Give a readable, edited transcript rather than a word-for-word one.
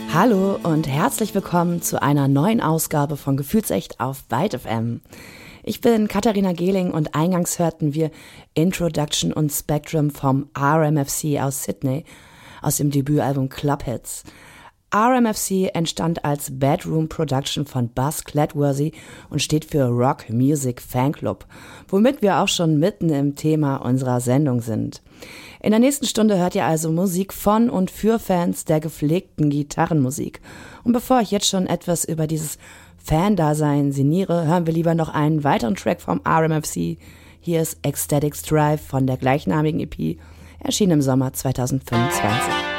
Hallo und herzlich willkommen zu einer neuen Ausgabe von Gefühlsecht auf Byte FM. Ich bin Katharina Gehling und eingangs hörten wir Introduction und Spectrum vom RMFC aus Sydney aus dem Debütalbum Clubhits. RMFC entstand als Bedroom Production von Buzz Cladworthy und steht für Rock Music Fanclub, womit wir auch schon mitten im Thema unserer Sendung sind. In der nächsten Stunde hört ihr also Musik von und für Fans der gepflegten Gitarrenmusik. Und bevor ich jetzt schon etwas über dieses Fan-Dasein sinniere, hören wir lieber noch einen weiteren Track vom RMFC. Hier ist Ecstatics Drive von der gleichnamigen EP, erschienen im Sommer 2025.